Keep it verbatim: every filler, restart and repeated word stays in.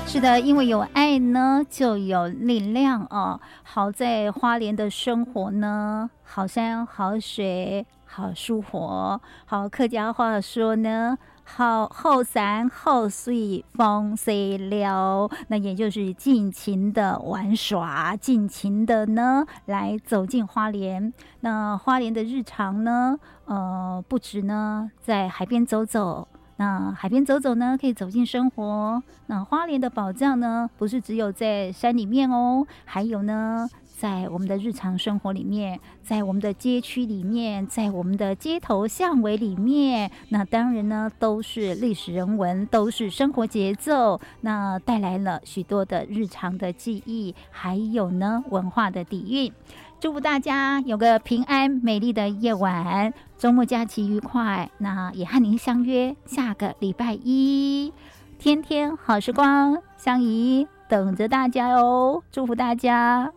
是的，因为有爱呢，就有力量哦。好在花莲的生活呢，好山好水好舒活。好客家话说呢，好后山后水风水流，那也就是尽情的玩耍，尽情的呢来走进花莲。那花莲的日常呢，呃，不止呢在海边走走。那海边走走呢，可以走进生活。那花莲的宝藏呢，不是只有在山里面哦，还有呢，在我们的日常生活里面，在我们的街区里面，在我们的街头巷尾里面。那当然呢，都是历史人文，都是生活节奏，那带来了许多的日常的记忆，还有呢，文化的底蕴。祝福大家有个平安美丽的夜晚，周末假期愉快。那也和您相约下个礼拜一，天天好时光，相宜等着大家哦。祝福大家。